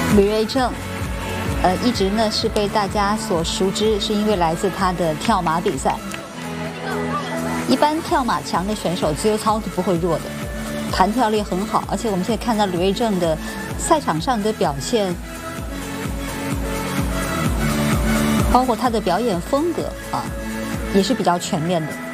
吕瑞正，一直呢是被大家所熟知，是因为来自他的跳马比赛。一般跳马强的选手，自由操是不会弱的，弹跳力很好，而且我们现在看到吕瑞正的赛场上的表现，包括他的表演风格啊，也是比较全面的。